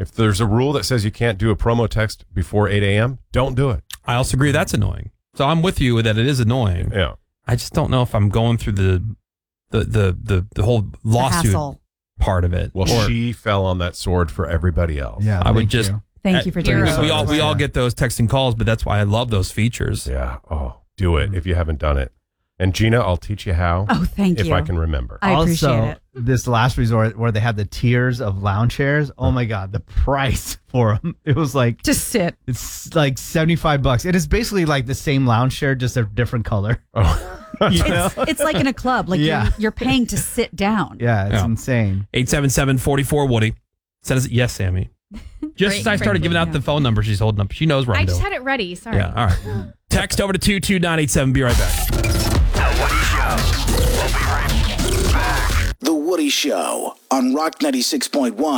If there's a rule that says you can't do a promo text before 8 a.m., don't do it. I also agree that's annoying. So I'm with you that it is annoying. Yeah. I just don't know if I'm going through the whole lawsuit part of it. Well, she fell on that sword for everybody else. Yeah, I would just thank you for doing that. We all get those texting calls, but that's why I love those features. Yeah. Oh, do it if you haven't done it. And Gina, I'll teach you how. Oh, thank you. If I can remember. I appreciate also, it. this last resort where they have the tiers of lounge chairs. Oh my God, the price for them. It was like just sit. It's like $75. It is basically like the same lounge chair, just a different color. Oh, it's like in a club. Like you're paying to sit down. Yeah, it's insane. 877-44-WOODY. Says yes, Sammy. Just as I started giving out the phone number she's holding up, she knows where I'm I just doing. had it ready. Sorry. Yeah, all right. Text over to 22987. Be right back. The Woody Show. We'll be right back. The Woody Show on Rock 96.1.